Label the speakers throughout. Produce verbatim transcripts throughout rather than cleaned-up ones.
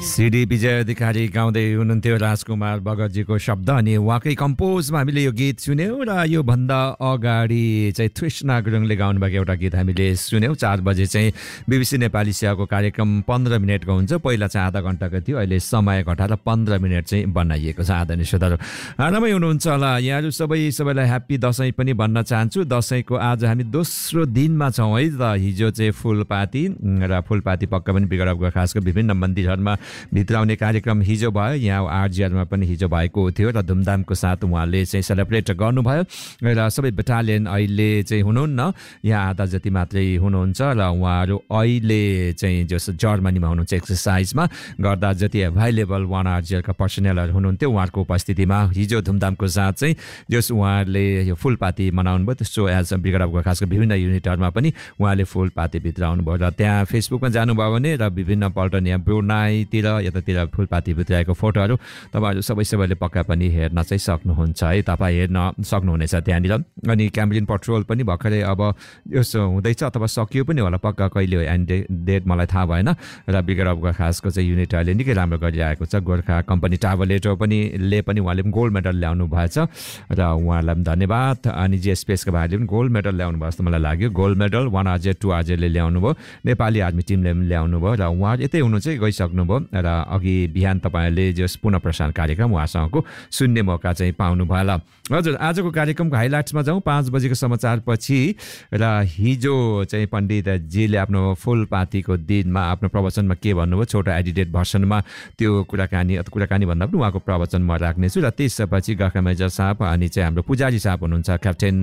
Speaker 1: CD विजय अधिकारी गाउँदै हुनुहुन्थ्यो राजकुमार बगरजीको शब्द अनि उहाँकै कम्पोजमा हामीले यो गीत सुन्यौँ र यो भन्दा अगाडि चाहिँ तृष्णा गुरुङले गाउनुभएको एउटा गीत हामीले सुन्यौँ। चार बजे चाहिँ बिबिसी नेपाली सेवाको कार्यक्रम पन्ध्र मिनटको हुन्छ। पहिला चाहिँ आधा घन्टाको थियो, अहिले समय घटाएर पन्ध्र मिनट चाहिँ बनाइएको छ। आदरणीय श्रोताहरू आरामै हुनुहुन्छ होला। यहाँहरू सबै सबैलाई ह्याप्पी दसैँ पनि भन्न चाहन्छु। दसैँको आज हामी दोस्रो दिनमा छौँ है त। हिजो चाहिँ फुलपाती र फुलपाती पक्का पनि बिगडप गोर्खासको विभिन्न मन्दिरहरूमा भित्राउने कार्यक्रम हिजो भयो। यहाँ आरजिआरमा पनि हिजो भएको थियो र धुमधामको साथ उहाँले चाहिँ सेलिब्रेट गर्नुभयो र सबै बटालियन अहिले चाहिँ हुनुहुन्न, यहाँ आधा जति मात्रै हुनुहुन्छ र उहाँहरू अहिले चाहिँ जस जर्मनीमा हुनुहुन्छ एक्सर्साइजमा गर्दा जति एभाइलेबल वान आरजिआरका पर्सनलहरू हुनुहुन्थ्यो उहाँहरूको उपस्थितिमा हिजो धुमधामको साथ चाहिँ जस उहाँहरूले यो फुलपाती मनाउनु भयो। त्यस्तो एज बिगडप गोर्खासको विभिन्न युनिटहरूमा पनि उहाँले फुलपाती भित्राउनु भयो र त्यहाँ फेसबुकमा जानुभयो भने र विभिन्न पल्टन यहाँ ब्रुनाईतिर यतातिर फुलपाती भित्राएको फोटोहरू तपाईँहरू सबै सबैले पक्का पनि हेर्न चाहिँ सक्नुहुन्छ है। तपाईँ हेर्न सक्नुहुनेछ त्यहाँनिर। अनि क्याम्ब्रिन पेट्रोल पनि भर्खरै अब यसो हुँदैछ अथवा सकियो पनि होला, पक्का कहिले हो एन्ड डेट मलाई थाहा भएन। र बिगडप गोर्खासको चाहिँ युनिटहरूले निकै राम्रो गरिरहेको छ। गोर्खा कम्पनी ट्राभलेटर पनि ले पनि उहाँले पनि गोल्ड मेडल ल्याउनु भएछ र उहाँलाई पनि धन्यवाद। अनि जिएसपिएसको भाइले पनि गोल्ड मेडल ल्याउनु भयो जस्तो मलाई लाग्यो। Gold medal one RJ two आरजेले ल्याउनु भयो, नेपाली आर्मी टिमले पनि ल्याउनु भयो र उहाँहरू यतै हुनु चाहिँ गइसक्नुभयो र अघि बिहान तपाईँहरूले जस पुनः प्रसारण कार्यक्रम उहाँसँगको सुन्ने मौका चाहिँ पाउनु भयो होला। हजुर आजको कार्यक्रमको हाइलाइट्समा जाउँ। पाँच बजेको समाचारपछि र हिजो चाहिँ पण्डितजीले आफ्नो फुलपातीको दिनमा आफ्नो प्रवचनमा के भन्नुभयो छोटो एडिटेड भर्सनमा त्यो कुराकानी अथवा कुराकानी भन्दा पनि उहाँको प्रवचन म राख्नेछु। र त्यसपछि गोर्खा मेजर साहब अनि चाहिँ हाम्रो पुजारी साहब हुनुहुन्छ क्याप्टेन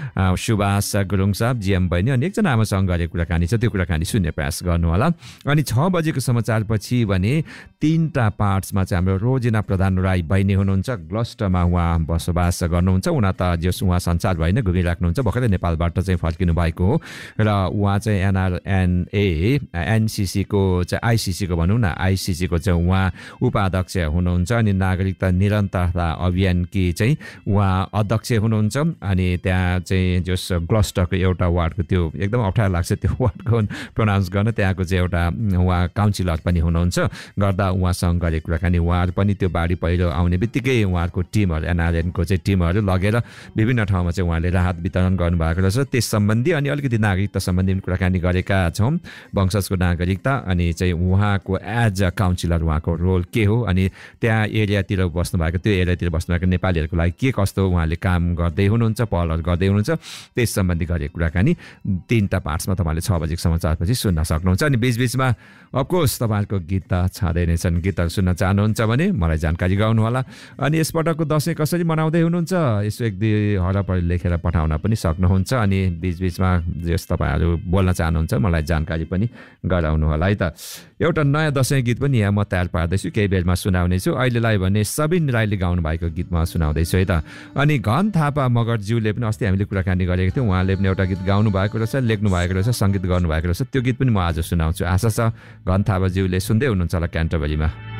Speaker 1: सुभाष गुरुङ साहब जिएम बहिनी अनि एकजना आमासँग गरेको कुराकानी छ, त्यो कुराकानी सुन्ने प्रयास गर्नु होला। अनि छ बजेको समाचारपछि भने तीनटा पार्ट्समा चाहिँ हाम्रो रोजिना प्रधान राई बहिनी हुनुहुन्छ। ग्लस्टरमा उहाँ बसोबास गर्नुहुन्छ। उहाँ त जस उहाँ संसार भइ नै घुमिराख्नुहुन्छ, भर्खरै नेपालबाट चाहिँ फर्किनु भएको हो र उहाँ चाहिँ एनआरएनए एनसिसीको चाहिँ आइसिसीको भनौँ न आइसिसीको चाहिँ उहाँ उपाध्यक्ष हुनुहुन्छ अनि नागरिकता निरन्तरता अभियानकी चाहिँ उहाँ अध्यक्ष हुनुहुन्छ। अनि त्यहाँ चाहिँ जस ग्लस्टरको एउटा वार्डको त्यो एकदम अप्ठ्यारो लाग्छ त्यो वार्डको प्रोनाउन्स गर्न, त्यहाँको चाहिँ एउटा उहाँ काउन्सिलर पनि हुनुहुन्छ। गर्दा उहाँसँग गरेको कुराकानी उहाँहरू पनि त्यो बाढी पहिरो आउने बित्तिकै उहाँहरूको टिमहरू एनआरएनको चाहिँ टिमहरू लगेर विभिन्न ठाउँमा चाहिँ उहाँले राहत वितरण गर्नुभएको रहेछ। त्यस सम्बन्धी अनि अलिकति नागरिकता सम्बन्धी कुराकानी गरेका छौँ, वंशजको नागरिकता अनि चाहिँ उहाँको एज अ काउन्सिलर उहाँको रोल के हो अनि त्यहाँ एरियातिर बस्नुभएको त्यो एरियातिर बस्नुभएको नेपालीहरूको लागि के कस्तो उहाँले काम गर्दै हुनुहुन्छ, पहलहरू गर्दै हुनुहुन्छ, त्यस सम्बन्धी गरेको कुराकानी तिनवटा पार्ट्समा तपाईँले छ बजेको समाचारपछि सुन्न सक्नुहुन्छ। अनि बिचबिचमा अफकोर्स तपाईँहरूको गीत त छँदै नै छन्। गीतहरू सुन्न चाहनुहुन्छ भने मलाई जानकारी गराउनु होला। अनि यसपटकको दसैँ कसरी मनाउँदै हुनुहुन्छ यसो एक दुई हरपरि लेखेर पठाउन पनि सक्नुहुन्छ। अनि बिचबिचमा जस तपाईँहरू बोल्न चाहनुहुन्छ मलाई जानकारी पनि गराउनु होला है त। एउटा नयाँ दसैँ गीत पनि यहाँ म तयार पार्दैछु, केही बेरमा सुनाउनेछु। अहिलेलाई भने सबिन राईले गाउनु भएको गीत म सुनाउँदैछु है त। अनि घन थापा मगरज्यूले पनि अस्ति हामीले कुराकानी गरेको थियौँ, उहाँले पनि एउटा गीत गाउनु भएको रहेछ, लेख्नु भएको रहेछ, सङ्गीत गर्नुभएको रहेछ। त्यो गीत पनि म आज सुनाउँछु। आशा छ घन थापाज्यूले सुन्दै हुनुहुन्छ होला क्यान्टरबरीमा।